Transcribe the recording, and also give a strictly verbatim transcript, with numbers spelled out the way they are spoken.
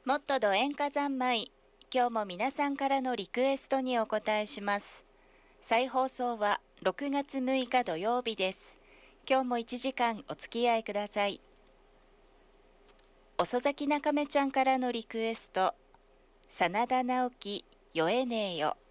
もっとど演歌三昧。今日も皆さんからのリクエストにお答えします。再放送はろくがつむいか土曜日です。今日もいちじかんお付き合いください。遅咲きなかめちゃんからのリクエスト、真田ナオキ、酔えねえよ。